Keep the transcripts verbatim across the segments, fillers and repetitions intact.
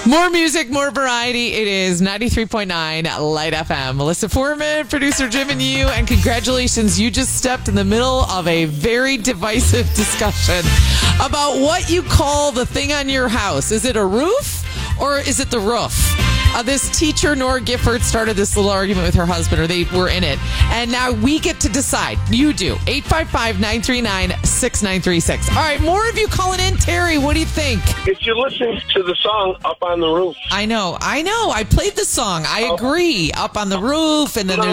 More music, more variety. It is ninety-three point nine Light F M. Melissa Foreman, producer Jim and you, and congratulations, you just stepped in the middle of a very divisive discussion about what you call the thing on your house. Is it a roof or is it the roof? Uh, this teacher, Nora Gifford, started this little argument with her husband, or they were in it. And now we get to decide. You do. eight five five, nine three nine, six nine three six. All right, more of you calling in. Terry, what do you think? If you listen to the song Up on the Roof. I know. I know. I played the song. I agree. Up on the roof. And then the there's...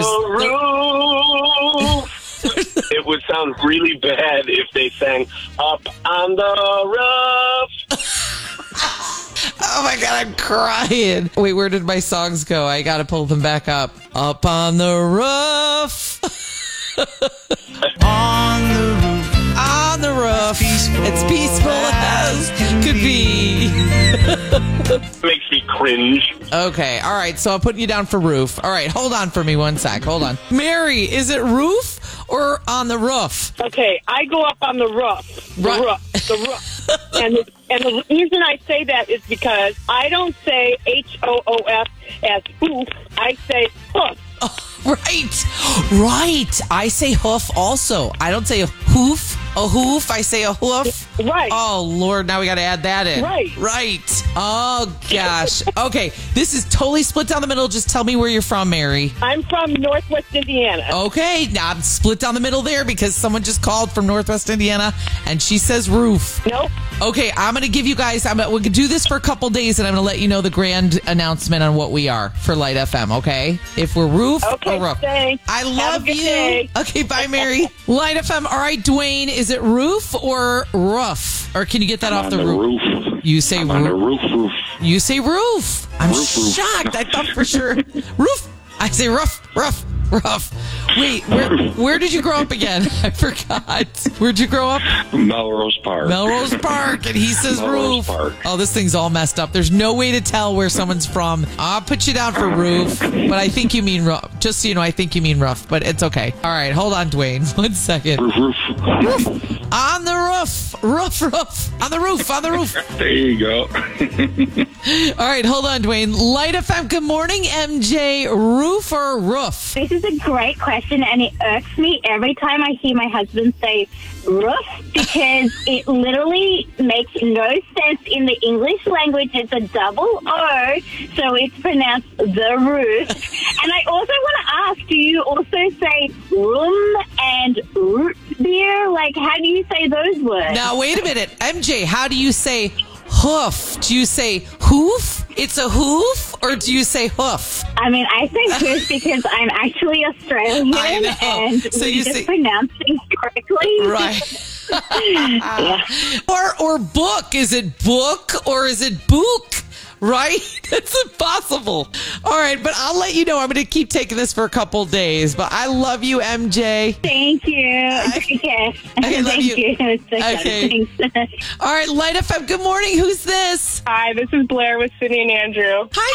roof. It would sound really bad if they sang Up on the Roof. Oh my God, I'm crying. Wait, where did my songs go? I got to pull them back up. Up on the roof. On the roof. On the roof. Peaceful it's peaceful as could be. Makes me cringe. Okay, all right, so I'm putting you down for roof. All right, hold on for me one sec. Hold on. Mary, is it roof or on the roof? Okay, I go up on the roof. The Right. roof. The roof. and, the, and the reason I say that is because I don't say H O O F as hoof. I say hoof. Oh, right. Right. I say hoof also. I don't say a hoof. A hoof. I say a hoof. Right. Oh, Lord. Now we got to add that in. Right. Right. Oh, gosh. Okay. This is totally split down the middle. Just tell me where you're from, Mary. I'm from Northwest Indiana. Okay. Now I'm split down the middle there because someone just called from Northwest Indiana and she says roof. Nope. Okay, I'm going to give you guys, I'm gonna, we can do this for a couple days, and I'm going to let you know the grand announcement on what we are for Light F M, okay? If we're roof Okay, or roof. thanks. I Have love a good you. day. Okay, bye, Mary. Light F M. All right, Dwayne, is it roof or roof? Or can you get that I'm off on the, the roof? roof. You say I'm on the roof. roof, roof. You say roof. I'm Roof, roof. shocked. I thought for sure. Roof. I say rough, rough, rough. Wait, where, where did you grow up again? I forgot. Where'd you grow up? Melrose Park. Melrose Park, and he says Melrose roof. Park. Oh, this thing's all messed up. There's no way to tell where someone's from. I'll put you down for roof, but I think you mean rough. Just so you know, I think you mean rough, but it's okay. All right, hold on, Dwayne. One second. Roof, roof. Roof. On the roof. Roof, roof. On the roof, on the roof. There you go. All right, hold on, Dwayne. Light F M, good morning, M J. Roof or roof? This is a great question, and it irks me every time I hear my husband say roof because it literally makes no sense in the English language. It's a double O, so it's pronounced the roof. And I also want to ask, do you also say room and root beer? Like, how do you say those words? Now, wait a minute. M J, how do you say hoof? Do you say hoof? It's a hoof? Or do you say hoof? I mean, I say hoof because I'm actually Australian, I know. and So we you just say- pronounce things correctly. Right. Yeah. Or or book. Is it book or is it book? Right? It's impossible. All right, but I'll let you know. I'm going to keep taking this for a couple days, but I love you, M J. Thank you. Take care. I love Thank you. you. It's so Okay. good. Thanks. All right, Light F M, good morning. Who's this? Hi, this is Blair with Sydney and Andrew. Hi,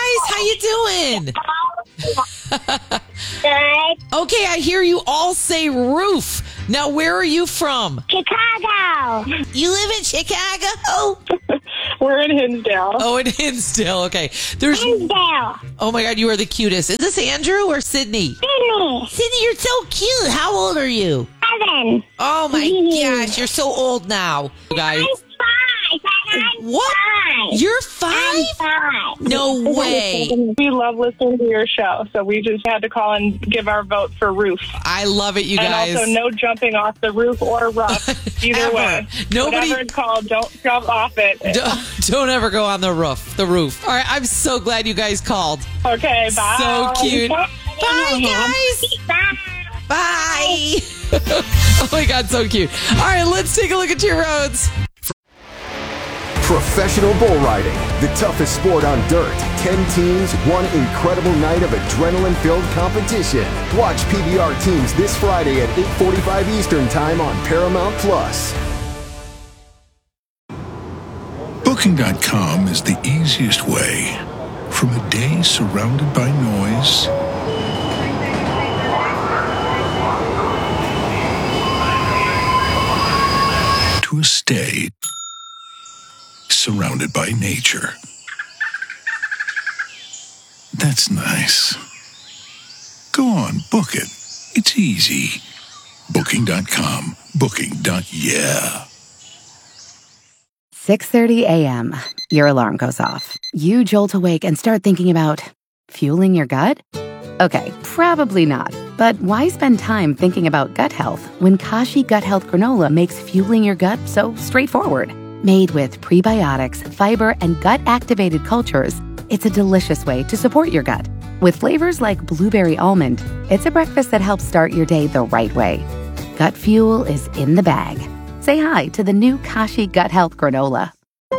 guys. How you doing? Good. Okay, I hear you all say roof. Now, where are you from? Chicago. You live in Chicago? Oh, We're in Hinsdale. oh in Hinsdale. Okay. There's. Hinsdale. Oh my God, you are the cutest. Is this Andrew or Sydney? Sydney. Sydney, you're so cute. How old are you? Seven. Oh my gosh, you're so old now, guys. I'm five. I'm What? five. You're five? I'm five. No way. We love listening to your show, so we just had to call and give our vote for roof. I love it, you And guys. also no jumping off the roof or rough. Either Ever. way. Nobody- Whatever it's called, don't jump off it. don't, don't ever go on the roof. The roof. All right, I'm so glad you guys called. Okay, bye. So cute. Bye, guys. Bye. Bye. Oh my God, so cute. All right, let's take a look at your roads. Professional bull riding, the toughest sport on dirt. Ten teams, one incredible night of adrenaline-filled competition. Watch P B R teams this Friday at eight forty-five Eastern Time on Paramount Plus. Booking dot com is the easiest way from a day surrounded by noise to a stay surrounded by nature. That's nice. Go on, book it. It's easy. Booking dot com. Booking. Yeah. six thirty a.m. Your alarm goes off. You jolt awake and start thinking about fueling your gut? Okay, probably not. But why spend time thinking about gut health when Kashi Gut Health Granola makes fueling your gut so straightforward? Made with prebiotics, fiber, and gut-activated cultures, it's a delicious way to support your gut. With flavors like blueberry almond, it's a breakfast that helps start your day the right way. Gut fuel is in the bag. Say hi to the new Kashi Gut Health Granola.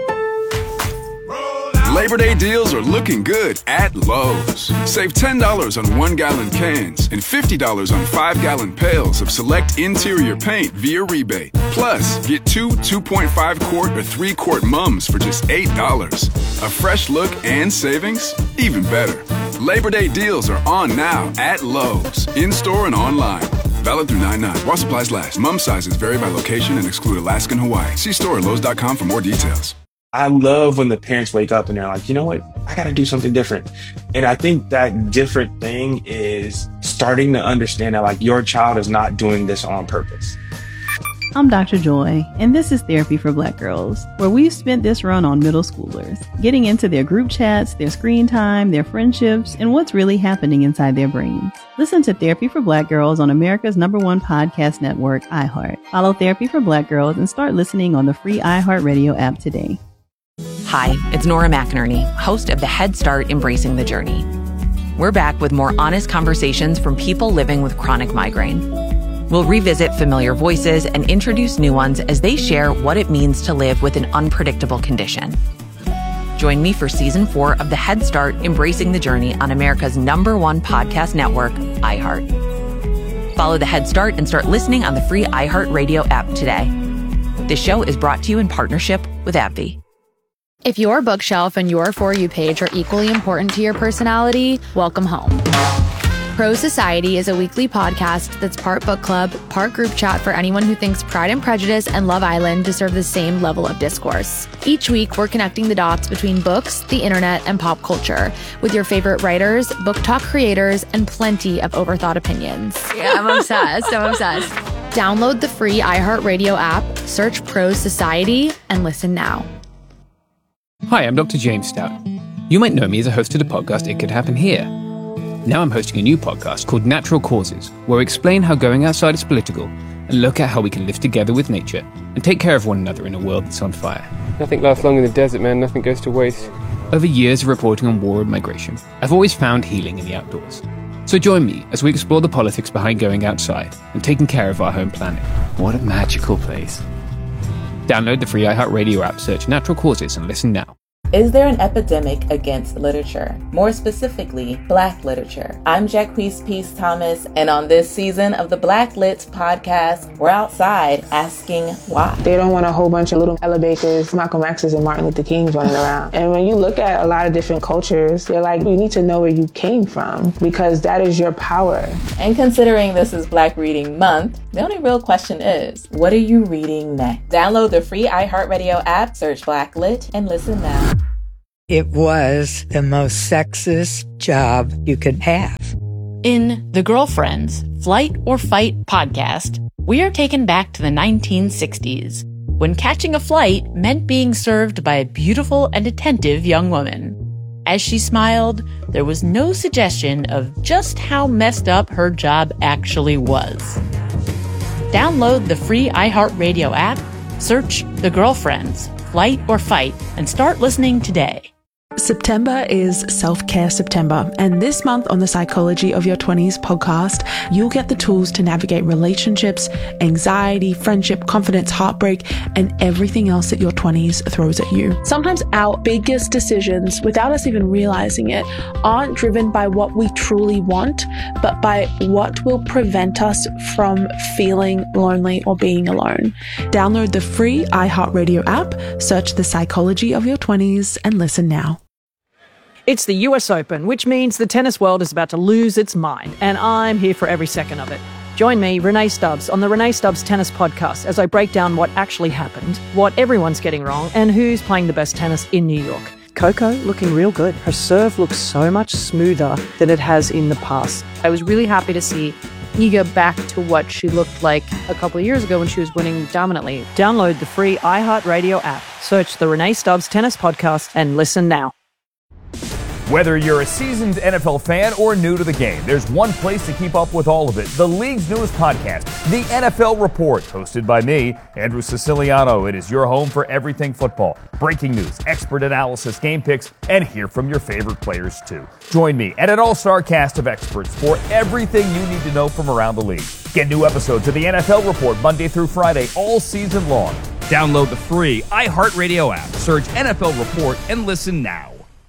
Labor Day deals are looking good at Lowe's. Save ten dollars on one-gallon cans and fifty dollars on five-gallon pails of select interior paint via rebate. Plus, get two two point five quart or three quart mums for just eight dollars. A fresh look and savings? Even better. Labor Day deals are on now at Lowe's, in-store and online. Valid through nine nine. While supplies last. Mum sizes vary by location and exclude Alaska and Hawaii. See store at Lowe's dot com for more details. I love when the parents wake up and they're like, you know what? I got to do something different. And I think that different thing is starting to understand that, like, your child is not doing this on purpose. I'm Doctor Joy, and this is Therapy for Black Girls, where we've spent this run on middle schoolers, getting into their group chats, their screen time, their friendships, and what's really happening inside their brains. Listen to Therapy for Black Girls on America's number one podcast network, iHeart. Follow Therapy for Black Girls and start listening on the free iHeartRadio app today. Hi, it's Nora McInerney, host of the Head Start Embracing the Journey. We're back with more honest conversations from people living with chronic migraine. We'll revisit familiar voices and introduce new ones as they share what it means to live with an unpredictable condition. Join me for season four of the Head Start Embracing the Journey on America's number one podcast network, iHeart. Follow the Head Start and start listening on the free iHeartRadio app today. This show is brought to you in partnership with AbbVie. If your bookshelf and your For You page are equally important to your personality, welcome home. Pro Society is a weekly podcast that's part book club, part group chat for anyone who thinks Pride and Prejudice and Love Island deserve the same level of discourse. Each week, we're connecting the dots between books, the internet, and pop culture with your favorite writers, book talk creators, and plenty of overthought opinions. Yeah, I'm obsessed. I'm obsessed. Download the free iHeartRadio app, search Pro Society, and listen now. Hi, I'm Doctor James Stout. You might know me as a host of the podcast It Could Happen Here. Now I'm hosting a new podcast called Natural Causes, where we explain how going outside is political and look at how we can live together with nature and take care of one another in a world that's on fire. Nothing lasts long in the desert, man. Nothing goes to waste. Over years of reporting on war and migration, I've always found healing in the outdoors. So join me as we explore the politics behind going outside and taking care of our home planet. What a magical place. Download the free iHeartRadio app, search Natural Causes, and listen now. Is there an epidemic against literature? More specifically, Black literature. I'm Jacquees Peace Thomas, and on this season of the Black Lit podcast, we're outside asking why. They don't want a whole bunch of little Ella Bakers, Malcolm X's, and Martin Luther Kings running around. And when you look at a lot of different cultures, they're like, you need to know where you came from, because that is your power. And considering this is Black Reading Month, the only real question is, what are you reading next? Download the free iHeartRadio app, search Black Lit, and listen now. It was the most sexist job you could have. In The Girlfriends, Flight or Fight podcast, we are taken back to the nineteen sixties, when catching a flight meant being served by a beautiful and attentive young woman. As she smiled, there was no suggestion of just how messed up her job actually was. Download the free iHeartRadio app, search The Girlfriends, Flight or Fight, and start listening today. September is Self-Care September, and this month on the Psychology of Your twenties podcast, you'll get the tools to navigate relationships, anxiety, friendship, confidence, heartbreak, and everything else that your twenties throws at you. Sometimes our biggest decisions, without us even realizing it, aren't driven by what we truly want, but by what will prevent us from feeling lonely or being alone. Download the free iHeartRadio app, search the Psychology of Your twenties, and listen now. It's the U S Open, which means the tennis world is about to lose its mind, and I'm here for every second of it. Join me, Renee Stubbs, on the Renee Stubbs Tennis Podcast as I break down what actually happened, what everyone's getting wrong, and who's playing the best tennis in New York. Coco looking real good. Her serve looks so much smoother than it has in the past. I was really happy to see Iga back to what she looked like a couple of years ago when she was winning dominantly. Download the free iHeartRadio app. Search the Renee Stubbs Tennis Podcast and listen now. Whether you're a seasoned N F L fan or new to the game, there's one place to keep up with all of it. The league's newest podcast, The N F L Report, hosted by me, Andrew Siciliano. It is your home for everything football. Breaking news, expert analysis, game picks, and hear from your favorite players, too. Join me and an all-star cast of experts for everything you need to know from around the league. Get new episodes of The N F L Report Monday through Friday all season long. Download the free iHeartRadio app. Search N F L Report and listen now.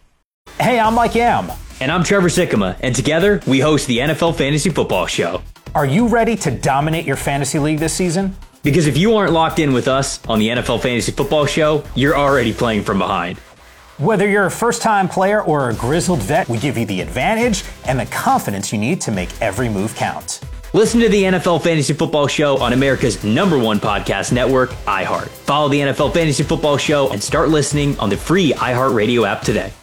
Hey, I'm Mike Yam. And I'm Trevor Sikkema. And together, we host the N F L Fantasy Football Show. Are you ready to dominate your fantasy league this season? Because if you aren't locked in with us on the N F L Fantasy Football Show, you're already playing from behind. Whether you're a first-time player or a grizzled vet, we give you the advantage and the confidence you need to make every move count. Listen to the N F L Fantasy Football Show on America's number one podcast network, iHeart. Follow the N F L Fantasy Football Show and start listening on the free iHeartRadio app today.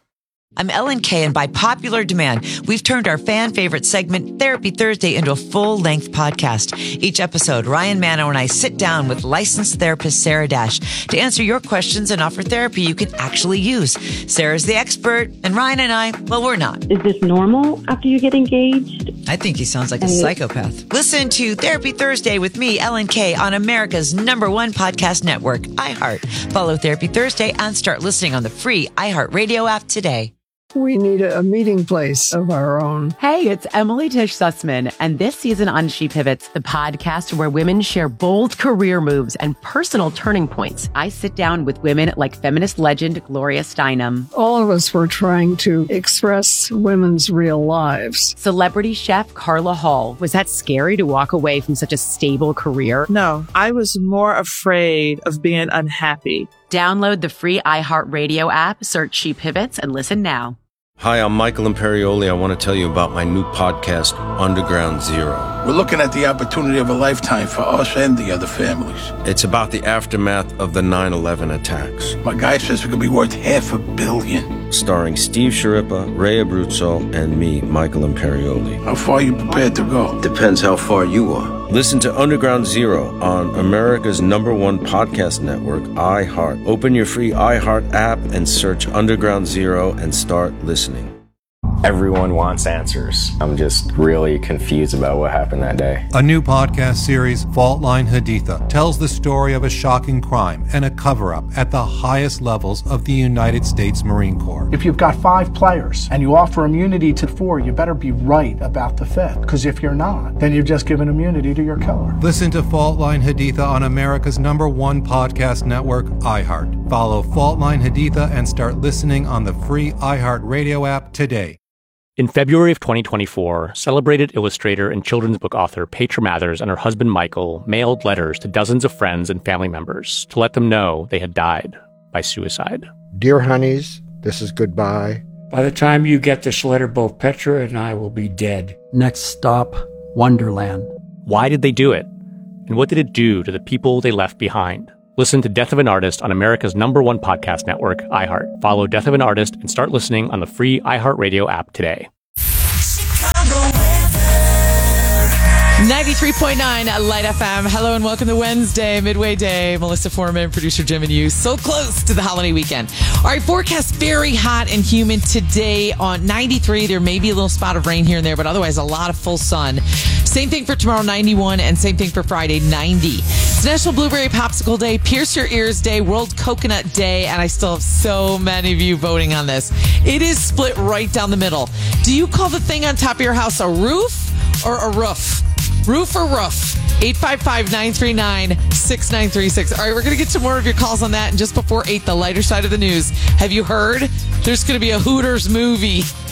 I'm Ellen Kay, and by popular demand, we've turned our fan favorite segment, Therapy Thursday, into a full-length podcast. Each episode, Ryan Mano and I sit down with licensed therapist Sarah Dash to answer your questions and offer therapy you can actually use. Sarah's the expert, and Ryan and I, well, we're not. Is this normal after you get engaged? I think he sounds like a psychopath. Listen to Therapy Thursday with me, Ellen Kay, on America's number one podcast network, iHeart. Follow Therapy Thursday and start listening on the free iHeartRadio app today. We need a, a meeting place of our own. Hey, it's Emily Tish Sussman, and this season on She Pivots, the podcast where women share bold career moves and personal turning points. I sit down with women like feminist legend Gloria Steinem. All of us were trying to express women's real lives. Celebrity chef Carla Hall. Was that scary to walk away from such a stable career? No, I was more afraid of being unhappy. Download the free iHeartRadio app, search She Pivots, and listen now. Hi, I'm Michael Imperioli. I want to tell you about my new podcast, Underground Zero. We're looking at the opportunity of a lifetime for us and the other families. It's about the aftermath of the nine eleven attacks. My guy says it could be worth half a billion. Starring Steve Sharippa, Ray Abruzzo, and me, Michael Imperioli. How far are you prepared to go? Depends how far you are. Listen to Underground Zero on America's number one podcast network, iHeart. Open your free iHeart app and search Underground Zero and start listening. Everyone wants answers. I'm just really confused about what happened that day. A new podcast series, Fault Line Haditha, tells the story of a shocking crime and a cover-up at the highest levels of the United States Marine Corps. If you've got five players and you offer immunity to four, you better be right about the fifth. Because if you're not, then you've just given immunity to your killer. Listen to Fault Line Haditha on America's number one podcast network, iHeart. Follow Fault Line Haditha and start listening on the free iHeart Radio app today. In February of twenty twenty-four, celebrated illustrator and children's book author Petra Mathers and her husband Michael mailed letters to dozens of friends and family members to let them know they had died by suicide. Dear honeys, this is goodbye. By the time you get this letter, both Petra and I will be dead. Next stop, Wonderland. Why did they do it? And what did it do to the people they left behind? Listen to Death of an Artist on America's number one podcast network, iHeart. Follow Death of an Artist and start listening on the free iHeartRadio app today. ninety-three point nine Light F M. Hello and welcome to Wednesday, Midway Day. Melissa Foreman, producer Jim and you. So close to the holiday weekend. All right, forecast very hot and humid today on ninety-three. There may be a little spot of rain here and there, but otherwise a lot of full sun. Same thing for tomorrow, ninety-one, and same thing for Friday, ninety. It's National Blueberry Popsicle Day, Pierce Your Ears Day, World Coconut Day, and I still have so many of you voting on this. It is split right down the middle. Do you call the thing on top of your house a roof or a roof? Roof or roof? eight five five, nine three nine, six nine three six. All right, we're going to get to more of your calls on that. And just before eight, the lighter side of the news. Have you heard? There's going to be a Hooters movie.